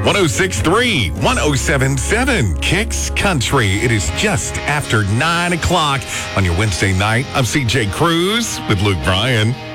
106.3, 107.7 Kicks Country. It is just after 9 o'clock on your Wednesday night. I'm CJ Cruz with Luke Bryan.